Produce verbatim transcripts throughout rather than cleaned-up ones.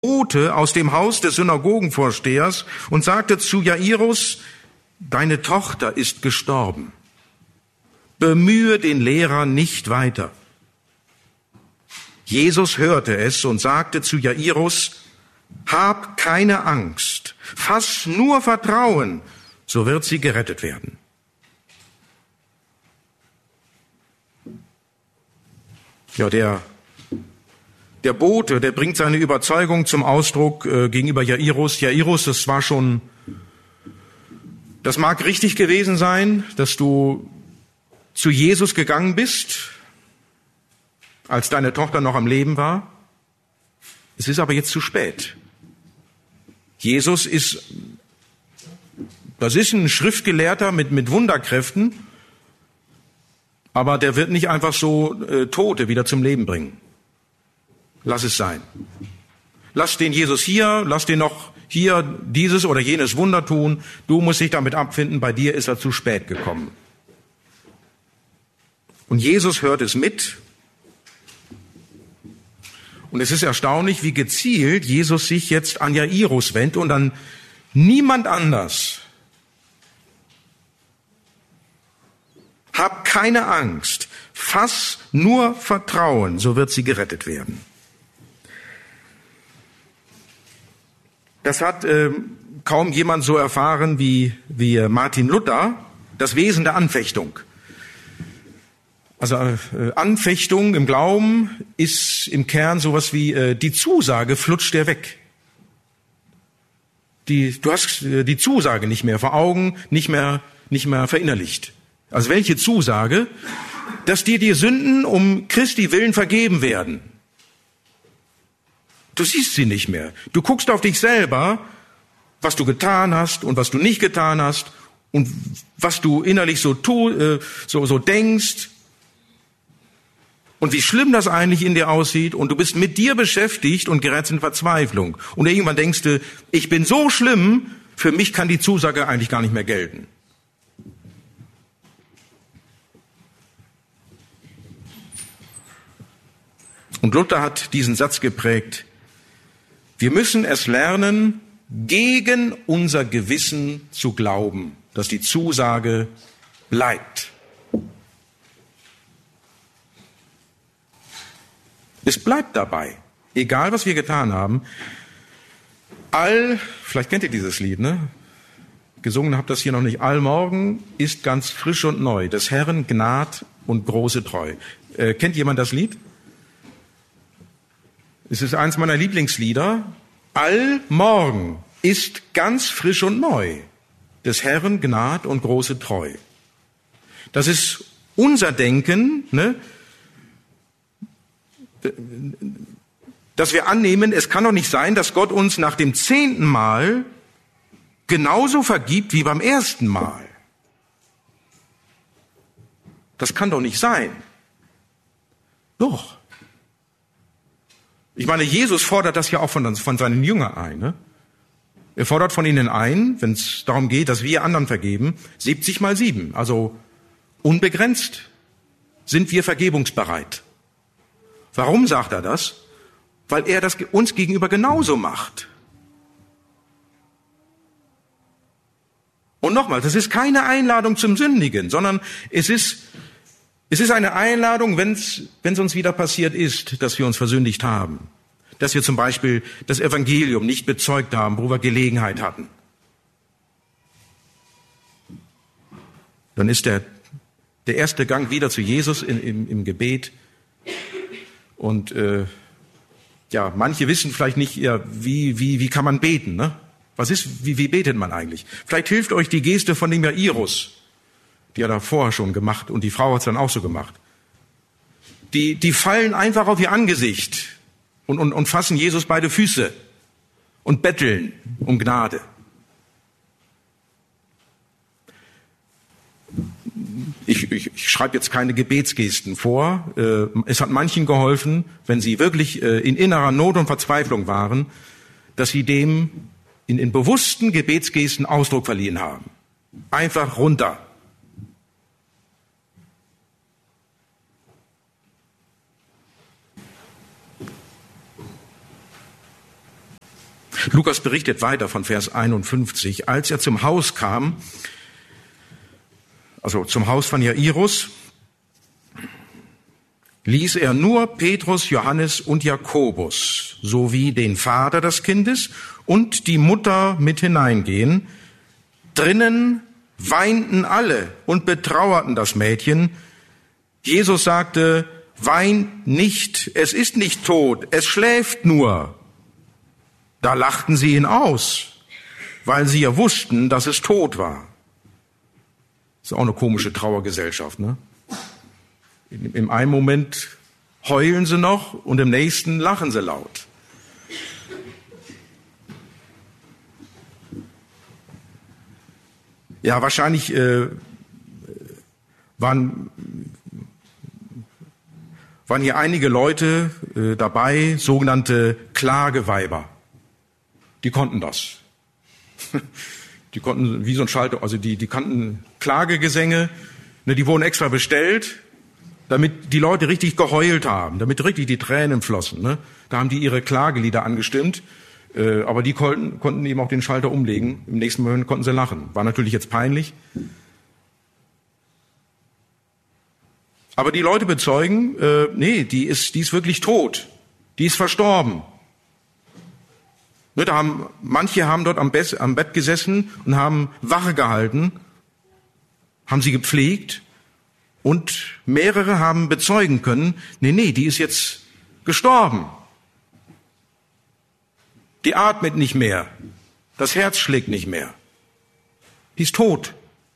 Bote aus dem Haus des Synagogenvorstehers und sagte zu Jairus: Deine Tochter ist gestorben. Bemühe den Lehrer nicht weiter. Jesus hörte es und sagte zu Jairus: Hab keine Angst, fass nur Vertrauen, so wird sie gerettet werden. Ja, der, der Bote, der bringt seine Überzeugung zum Ausdruck äh, gegenüber Jairus. Jairus, das war schon, das mag richtig gewesen sein, dass du zu Jesus gegangen bist, als deine Tochter noch am Leben war. Es ist aber jetzt zu spät. Jesus ist, das ist ein Schriftgelehrter mit, mit Wunderkräften, aber der wird nicht einfach so äh, Tote wieder zum Leben bringen. Lass es sein. Lass den Jesus hier, lass den noch hier dieses oder jenes Wunder tun. Du musst dich damit abfinden, bei dir ist er zu spät gekommen. Und Jesus hört es mit. Und es ist erstaunlich, wie gezielt Jesus sich jetzt an Jairus wendet und an niemand anders. Hab keine Angst, fass nur Vertrauen, so wird sie gerettet werden. Das hat äh, kaum jemand so erfahren wie, wie Martin Luther, das Wesen der Anfechtung. Also äh, Anfechtung im Glauben ist im Kern sowas wie äh, die Zusage flutscht dir weg. Die, du hast äh, die Zusage nicht mehr vor Augen, nicht mehr, nicht mehr verinnerlicht. Also welche Zusage? Dass dir die Sünden um Christi willen vergeben werden. Du siehst sie nicht mehr. Du guckst auf dich selber, was du getan hast und was du nicht getan hast und was du innerlich so tu, äh, so, so denkst und wie schlimm das eigentlich in dir aussieht und du bist mit dir beschäftigt und gerätst in Verzweiflung. Und irgendwann denkst du, ich bin so schlimm, für mich kann die Zusage eigentlich gar nicht mehr gelten. Und Luther hat diesen Satz geprägt: Wir müssen es lernen, gegen unser Gewissen zu glauben, dass die Zusage bleibt. Es bleibt dabei, egal was wir getan haben. All, vielleicht kennt ihr dieses Lied, ne? Gesungen habt das hier noch nicht. Allmorgen ist ganz frisch und neu, des Herrn Gnad und große Treu. Äh, kennt jemand das Lied? Es ist eins meiner Lieblingslieder. Allmorgen ist ganz frisch und neu, des Herrn Gnad und große Treu. Das ist unser Denken, ne? Dass wir annehmen, es kann doch nicht sein, dass Gott uns nach dem zehnten Mal genauso vergibt wie beim ersten Mal. Das kann doch nicht sein. Doch. Ich meine, Jesus fordert das ja auch von, von seinen Jüngern ein. Ne? Er fordert von ihnen ein, wenn es darum geht, dass wir anderen vergeben, siebzig mal sieben. Also unbegrenzt sind wir vergebungsbereit. Warum sagt er das? Weil er das uns gegenüber genauso macht. Und nochmal, das ist keine Einladung zum Sündigen, sondern es ist Es ist eine Einladung, wenn es wenn es uns wieder passiert ist, dass wir uns versündigt haben, dass wir zum Beispiel das Evangelium nicht bezeugt haben, wo wir Gelegenheit hatten. Dann ist der, der erste Gang wieder zu Jesus in, im, im Gebet. Und äh, ja, manche wissen vielleicht nicht, ja, wie, wie, wie kann man beten, ne? Was ist, wie, wie betet man eigentlich? Vielleicht hilft euch die Geste von dem Jairus. Die hat er vorher schon gemacht und die Frau hat es dann auch so gemacht. Die, die fallen einfach auf ihr Angesicht und, und, und fassen Jesus beide Füße und betteln um Gnade. Ich, ich, ich schreibe jetzt keine Gebetsgesten vor. Es hat manchen geholfen, wenn sie wirklich in innerer Not und Verzweiflung waren, dass sie dem in, in bewussten Gebetsgesten Ausdruck verliehen haben. Einfach runter. Lukas berichtet weiter von Vers einundfünfzig. Als er zum Haus kam, also zum Haus von Jairus, ließ er nur Petrus, Johannes und Jakobus sowie den Vater des Kindes und die Mutter mit hineingehen. Drinnen weinten alle und betrauerten das Mädchen. Jesus sagte: Weint nicht, es ist nicht tot, es schläft nur. Da lachten sie ihn aus, weil sie ja wussten, dass es tot war. Ist auch eine komische Trauergesellschaft, ne? Im einen Moment heulen sie noch und im nächsten lachen sie laut. Ja, wahrscheinlich äh, waren, waren hier einige Leute äh, dabei, sogenannte Klageweiber. Die konnten das. Die konnten wie so ein Schalter, also die, die kannten Klagegesänge, ne, die wurden extra bestellt, damit die Leute richtig geheult haben, damit richtig die Tränen flossen. Ne? Da haben die ihre Klagelieder angestimmt, äh, aber die konnten, konnten eben auch den Schalter umlegen. Im nächsten Moment konnten sie lachen. War natürlich jetzt peinlich. Aber die Leute bezeugen, äh, nee, die ist, die ist wirklich tot. Die ist verstorben. Ne, da haben, manche haben dort am, Be- am Bett gesessen und haben Wache gehalten, haben sie gepflegt. Und mehrere haben bezeugen können, nee, nee, die ist jetzt gestorben. Die atmet nicht mehr. Das Herz schlägt nicht mehr. Die ist tot.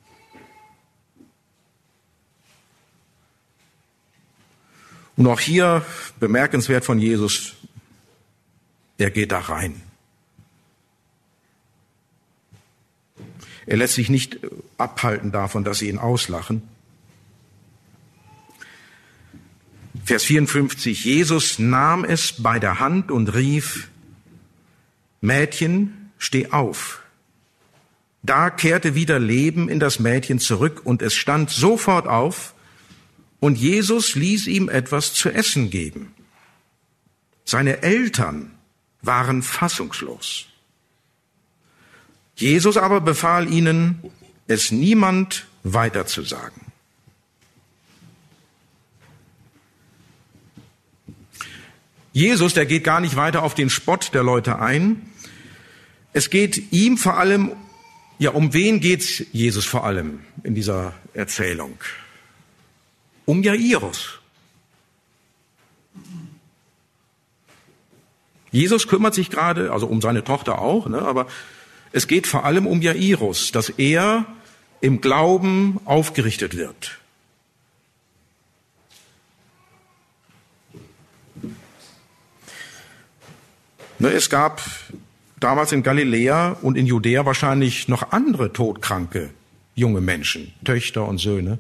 Und auch hier bemerkenswert von Jesus, er geht da rein. Er lässt sich nicht abhalten davon, dass sie ihn auslachen. Vers vierundfünfzig, Jesus nahm es bei der Hand und rief: Mädchen, steh auf. Da kehrte wieder Leben in das Mädchen zurück und es stand sofort auf und Jesus ließ ihm etwas zu essen geben. Seine Eltern waren fassungslos. Jesus aber befahl ihnen, es niemand weiterzusagen. Jesus, der geht gar nicht weiter auf den Spott der Leute ein. Es geht ihm vor allem, ja, um wen geht's Jesus vor allem in dieser Erzählung? Um Jairus. Jesus kümmert sich gerade, also um seine Tochter auch, ne, aber es geht vor allem um Jairus, dass er im Glauben aufgerichtet wird. Es gab damals in Galiläa und in Judäa wahrscheinlich noch andere todkranke junge Menschen, Töchter und Söhne.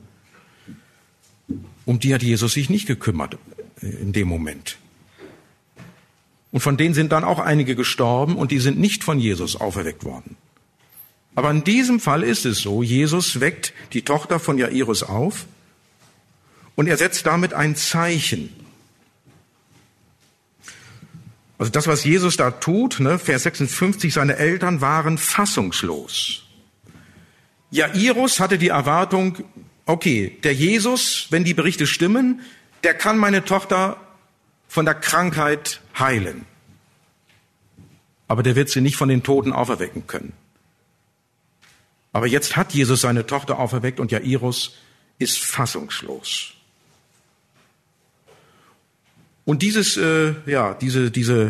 Um die hat Jesus sich nicht gekümmert in dem Moment. Und von denen sind dann auch einige gestorben und die sind nicht von Jesus auferweckt worden. Aber in diesem Fall ist es so, Jesus weckt die Tochter von Jairus auf und er setzt damit ein Zeichen. Also das, was Jesus da tut, ne, Vers sechsundfünfzig, seine Eltern waren fassungslos. Jairus hatte die Erwartung, okay, der Jesus, wenn die Berichte stimmen, der kann meine Tochter von der Krankheit heilen. Aber der wird sie nicht von den Toten auferwecken können. Aber jetzt hat Jesus seine Tochter auferweckt und Jairus ist fassungslos. Und dieses, äh, ja, diese, diese,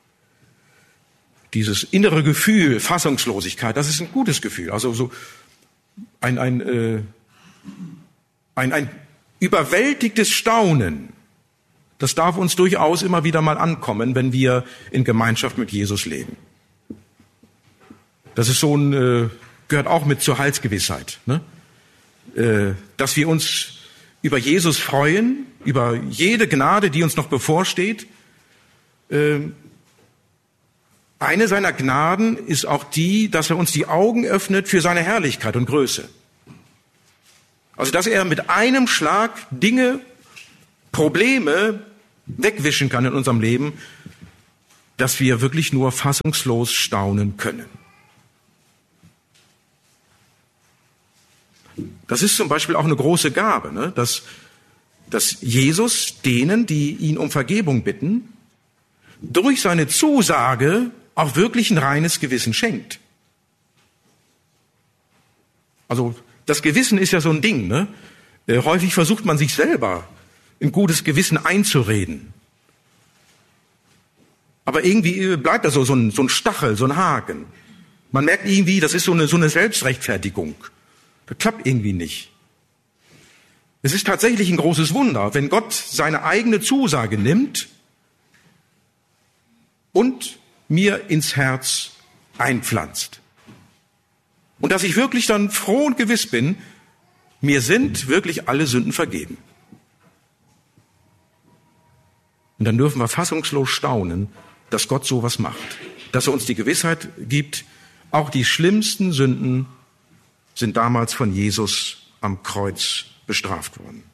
dieses innere Gefühl, Fassungslosigkeit, das ist ein gutes Gefühl. Also so ein, ein, äh, ein, ein überwältigtes Staunen. Das darf uns durchaus immer wieder mal ankommen, wenn wir in Gemeinschaft mit Jesus leben. Das ist so ein, äh, gehört auch mit zur Heilsgewissheit, ne? Äh, dass wir uns über Jesus freuen, über jede Gnade, die uns noch bevorsteht. Eine seiner Gnaden ist auch die, dass er uns die Augen öffnet für seine Herrlichkeit und Größe. Also, dass er mit einem Schlag Dinge, Probleme wegwischen kann in unserem Leben, dass wir wirklich nur fassungslos staunen können. Das ist zum Beispiel auch eine große Gabe, ne? dass, dass Jesus denen, die ihn um Vergebung bitten, durch seine Zusage auch wirklich ein reines Gewissen schenkt. Also das Gewissen ist ja so ein Ding, ne? Äh, häufig versucht man sich selber ein gutes Gewissen einzureden. Aber irgendwie bleibt da so, so, ein, so ein Stachel, so ein Haken. Man merkt irgendwie, das ist so eine, so eine Selbstrechtfertigung. Das klappt irgendwie nicht. Es ist tatsächlich ein großes Wunder, wenn Gott seine eigene Zusage nimmt und mir ins Herz einpflanzt. Und dass ich wirklich dann froh und gewiss bin, mir sind wirklich alle Sünden vergeben. Und dann dürfen wir fassungslos staunen, dass Gott sowas macht. Dass er uns die Gewissheit gibt, auch die schlimmsten Sünden sind damals von Jesus am Kreuz bestraft worden.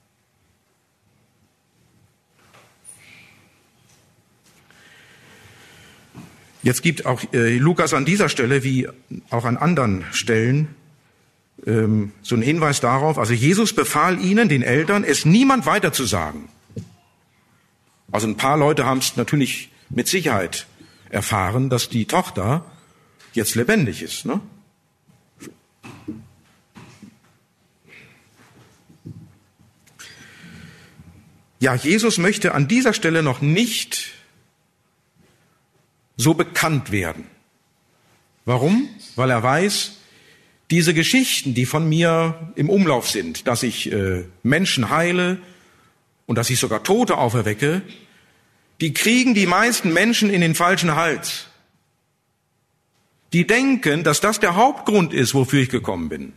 Jetzt gibt auch äh, Lukas an dieser Stelle, wie auch an anderen Stellen, ähm, so einen Hinweis darauf, also Jesus befahl ihnen, den Eltern, es niemand weiterzusagen. Also ein paar Leute haben es natürlich mit Sicherheit erfahren, dass die Tochter jetzt lebendig ist, ne? Ja, Jesus möchte an dieser Stelle noch nicht so bekannt werden. Warum? Weil er weiß, diese Geschichten, die von mir im Umlauf sind, dass ich äh, Menschen heile und dass ich sogar Tote auferwecke, die kriegen die meisten Menschen in den falschen Hals. Die denken, dass das der Hauptgrund ist, wofür ich gekommen bin.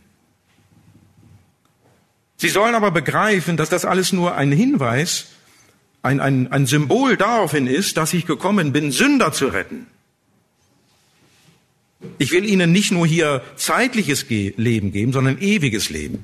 Sie sollen aber begreifen, dass das alles nur ein Hinweis, ein, ein, ein Symbol daraufhin ist, dass ich gekommen bin, Sünder zu retten. Ich will ihnen nicht nur hier zeitliches Leben geben, sondern ewiges Leben.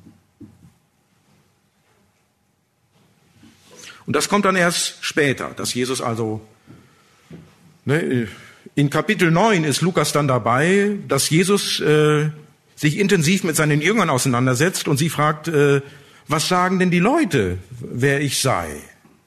Und das kommt dann erst später, dass Jesus also, ne, in Kapitel neun ist Lukas dann dabei, dass Jesus äh, sich intensiv mit seinen Jüngern auseinandersetzt und sie fragt, äh, was sagen denn die Leute, wer ich sei?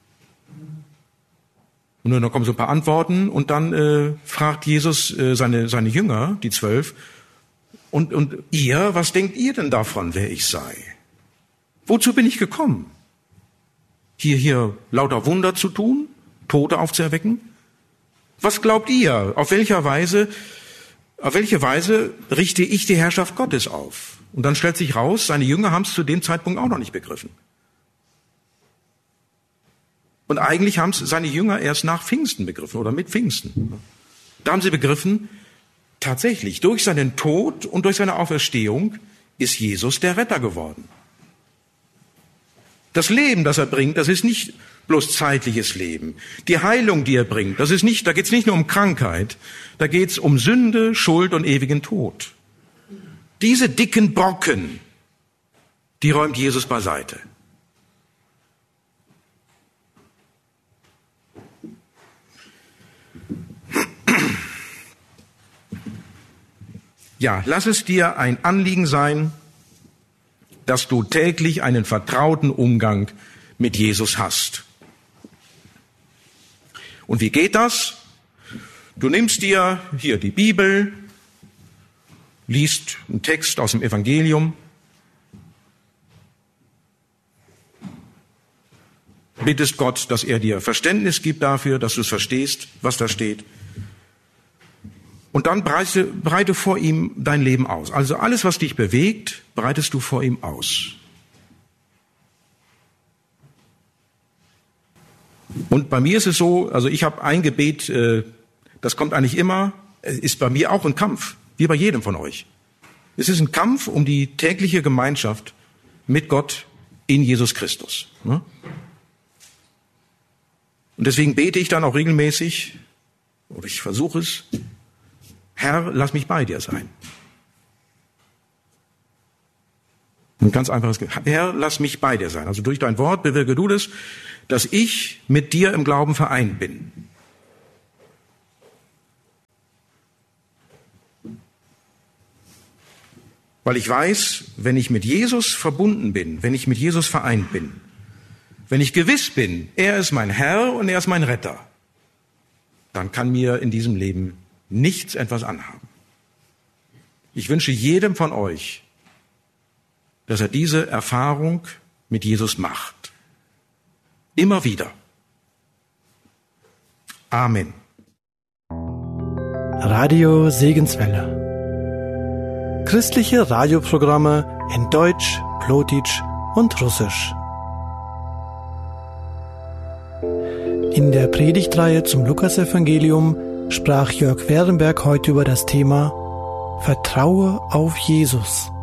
Und dann kommen so ein paar Antworten und dann äh, fragt Jesus äh, seine, seine Jünger, die zwölf, und, und ihr, was denkt ihr denn davon, wer ich sei? Wozu bin ich gekommen? Hier, hier lauter Wunder zu tun, Tote aufzuerwecken? Was glaubt ihr? Auf welcher Weise, auf welche Weise richte ich die Herrschaft Gottes auf? Und dann stellt sich raus, seine Jünger haben es zu dem Zeitpunkt auch noch nicht begriffen. Und eigentlich haben es seine Jünger erst nach Pfingsten begriffen oder mit Pfingsten. Da haben sie begriffen, tatsächlich, durch seinen Tod und durch seine Auferstehung ist Jesus der Retter geworden. Das Leben, das er bringt, das ist nicht bloß zeitliches Leben. Die Heilung, die er bringt, das ist nicht, da geht es nicht nur um Krankheit, da geht es um Sünde, Schuld und ewigen Tod. Diese dicken Brocken, die räumt Jesus beiseite. Ja, lass es dir ein Anliegen sein, dass du täglich einen vertrauten Umgang mit Jesus hast. Und wie geht das? Du nimmst dir hier die Bibel, liest einen Text aus dem Evangelium, bittest Gott, dass er dir Verständnis gibt dafür, dass du es verstehst, was da steht. Und dann bereite, bereite vor ihm dein Leben aus. Also alles, was dich bewegt, bereitest du vor ihm aus. Und bei mir ist es so, also ich habe ein Gebet, äh, das kommt eigentlich immer, ist bei mir auch ein Kampf, wie bei jedem von euch. Es ist ein Kampf um die tägliche Gemeinschaft mit Gott in Jesus Christus. Ne? Und deswegen bete ich dann auch regelmäßig, oder ich versuche es, Herr, lass mich bei dir sein. Ein ganz einfaches Gebet. Herr, lass mich bei dir sein. Also durch dein Wort bewirke du das, dass ich mit dir im Glauben vereint bin. Weil ich weiß, wenn ich mit Jesus verbunden bin, wenn ich mit Jesus vereint bin, wenn ich gewiss bin, er ist mein Herr und er ist mein Retter, dann kann mir in diesem Leben nichts etwas anhaben. Ich wünsche jedem von euch, dass er diese Erfahrung mit Jesus macht. Immer wieder. Amen. Radio Segenswelle. Christliche Radioprogramme in Deutsch, Plotitsch und Russisch. In der Predigtreihe zum Lukasevangelium sprach Jörg Werenberg heute über das Thema Vertraue auf Jesus.